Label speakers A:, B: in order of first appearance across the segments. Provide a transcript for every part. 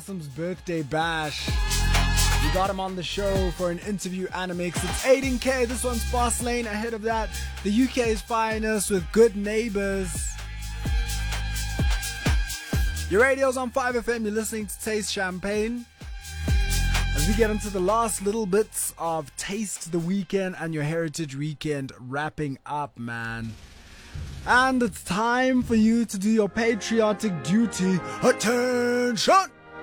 A: Awesom's birthday bash. We got him on the show for an interview and a mix. It's Aiden-K. This one's Fast Lane. Ahead of that, the UK's finest with Good Neighbours. Your radio's on 5FM. You're listening to Taste Champagne. As we get into the last little bits of Taste the Weekend and your Heritage Weekend wrapping up, man. And it's time for you to do your patriotic duty. Attention!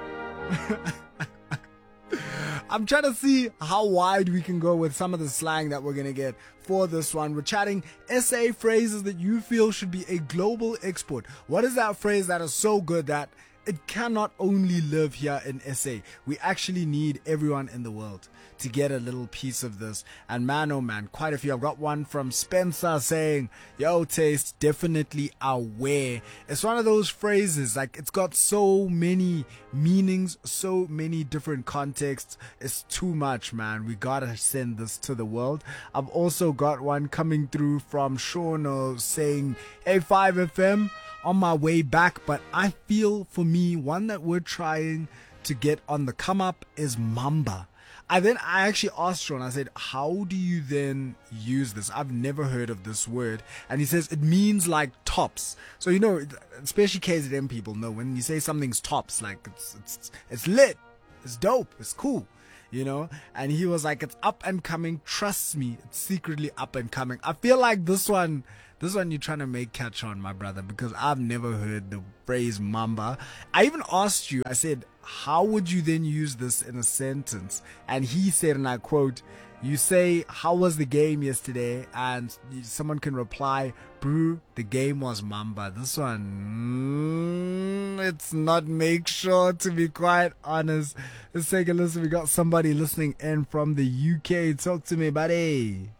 A: I'm trying to see how wide we can go with some of the slang that we're going to get for this one. We're chatting SA phrases that you feel should be a global export. What is that phrase that is so good that it cannot only live here in SA? We actually need everyone in the world to get a little piece of this. And man, oh man, quite a few. I've got one from Spencer saying, yo, Taste, definitely aware. It's one of those phrases, like it's got so many meanings, so many different contexts. It's too much, man. We gotta send this to the world. I've also got one coming through from Shauno saying, hey, 5FM, on my way back, but I feel for me, one that we're trying to get on the come up is Mamba. I actually asked Sean, I said, how do you then use this? I've never heard of this word. And he says it means like tops. So, you know, especially KZN people know when you say something's tops, like it's lit, it's dope, it's cool, you know? And he was like, it's up and coming. Trust me, it's secretly up and coming. I feel like this one you're trying to make catch on, my brother, because I've never heard the phrase Mamba. I even asked you, I said, how would you then use this in a sentence? And he said, and I quote, you say, how was the game yesterday? And someone can reply, bro, the game was Mamba. This one, it's not make sure, to be quite honest. Let's take a listen. We got somebody listening in from the UK. Talk to me, buddy.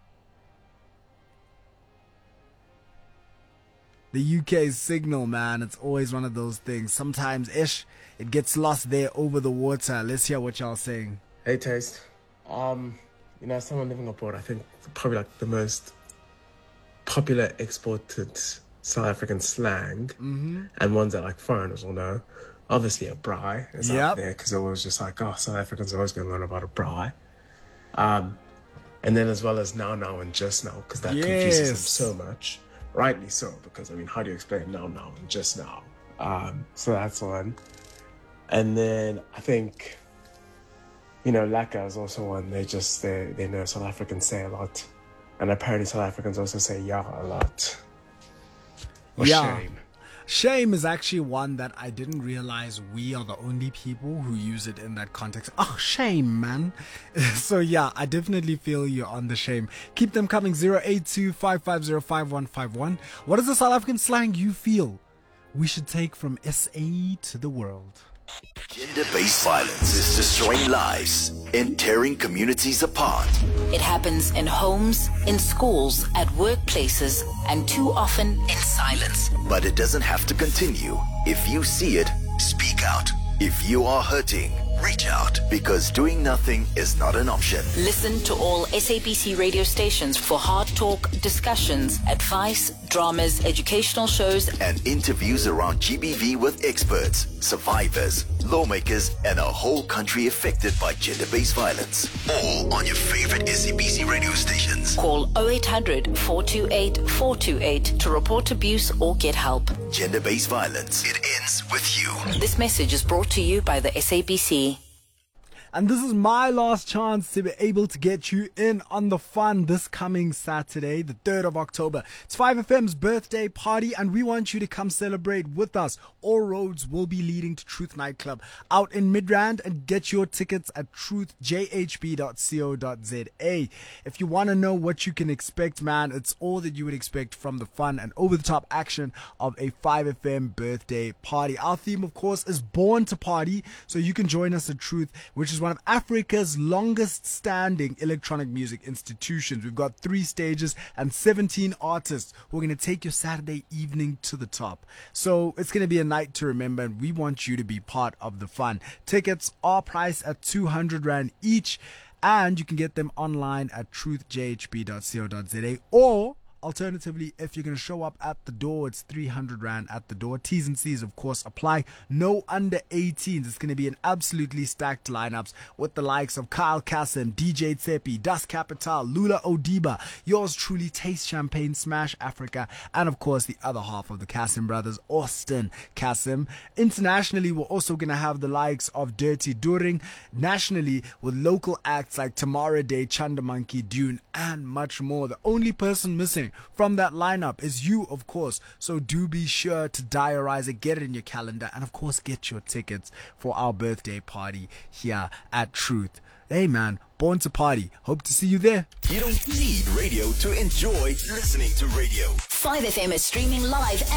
A: The UK signal, man, it's always one of those things. Sometimes, it gets lost there over the water. Let's hear what y'all saying.
B: Hey, Taste. Someone living abroad, I think probably like the most popular exported South African slang, and ones that like foreigners will know. Obviously, a braai is up there because it was just like, oh, South Africans are always going to learn about a braai. And then as well as now and just now, because that confuses them so much. Rightly so, because, I mean, how do you explain now and just now? So that's one. And then I think, Laka is also one. They know South Africans say a lot. And apparently South Africans also say yeah a lot. Or shame.
A: Shame is actually one that I didn't realize we are the only people who use it in that context. Oh, shame, man. So yeah, I definitely feel you're on the shame. Keep them coming. 082-550-5151. What is the South African slang you feel we should take from SA to the world?
C: Gender-based violence is destroying lives and tearing communities apart.
D: It happens in homes, in schools, at workplaces, and too often in silence.
C: But it doesn't have to continue. If you see it, speak out. If you are hurting, reach out, because doing nothing is not an option.
D: Listen to all SABC radio stations for hard talk, discussions, advice, dramas, educational shows,
C: and interviews around GBV with experts, survivors, lawmakers, and a whole country affected by gender-based violence. All on your favorite SABC radio stations.
D: Call 0800 428 428 to report abuse or get help.
C: Gender-based violence. It ends with you.
D: This message is brought to you by the SABC.
A: And this is my last chance to be able to get you in on the fun this coming Saturday, the 3rd of October. It's 5FM's birthday party, and we want you to come celebrate with us. All roads will be leading to Truth Nightclub out in Midrand, and get your tickets at truthjhb.co.za. If you want to know what you can expect, man, it's all that you would expect from the fun and over-the-top action of a 5FM birthday party. Our theme, of course, is Born to Party, so you can join us at Truth, which is one of Africa's longest standing electronic music institutions. We've got 3 stages and 17 artists who are going to take your Saturday evening to the top. So it's going to be a night to remember, and we want you to be part of the fun. Tickets are priced at 200 Rand each, and you can get them online at truthjhb.co.za or Alternatively, if you're going to show up at the door, it's 300 Rand at the door. T's and C's, of course, apply. No under 18s. It's going to be an absolutely stacked lineups with the likes of Kyle Kasim, DJ Tsepi, Das Capital, Lula Odiba, yours truly, Taste Champagne, Smash Africa, and of course the other half of the Kasim brothers, Austin Kasim. Internationally, we're also going to have the likes of Dirty During. Nationally, with local acts like Tamara Day, Chanda Monkey, Dune, and much more. The only person missing from that lineup is you, of course. So do be sure to diarize it, get it in your calendar, and of course get your tickets for our birthday party here at Truth. Hey man, born to party. Hope to see you there.
C: You don't need radio to enjoy listening to radio.
D: 5FM is streaming live